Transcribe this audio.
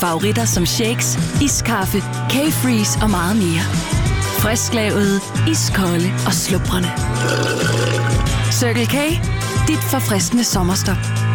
favoritter som shakes, iskaffe, K-Freeze og meget mere. Frisklavet, iskolde og slubrende. Circle K, dit forfriskende sommerstop.